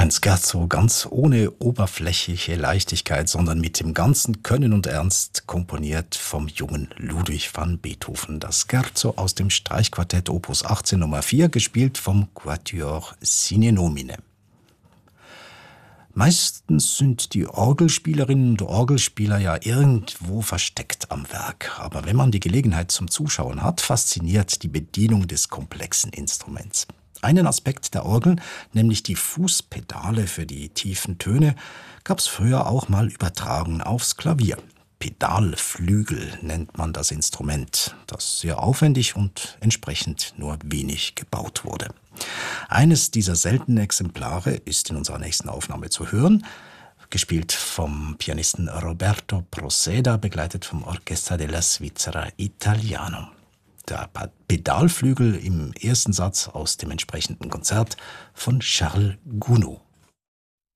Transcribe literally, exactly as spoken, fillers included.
Ein Scherzo ganz ohne oberflächliche Leichtigkeit, sondern mit dem ganzen Können und Ernst, komponiert vom jungen Ludwig van Beethoven. Das Scherzo aus dem Streichquartett Opus achtzehn Nummer vier, gespielt vom Quatuor Sine Nomine. Meistens sind die Orgelspielerinnen und Orgelspieler ja irgendwo versteckt am Werk. Aber wenn man die Gelegenheit zum Zuschauen hat, fasziniert die Bedienung des komplexen Instruments. Einen Aspekt der Orgeln, nämlich die Fußpedale für die tiefen Töne, gab es früher auch mal übertragen aufs Klavier. Pedalflügel nennt man das Instrument, das sehr aufwendig und entsprechend nur wenig gebaut wurde. Eines dieser seltenen Exemplare ist in unserer nächsten Aufnahme zu hören, gespielt vom Pianisten Roberto Proceda, begleitet vom Orchestra della Svizzera Italiano. Der Pedalflügel im ersten Satz aus dem entsprechenden Konzert von Charles Gounod.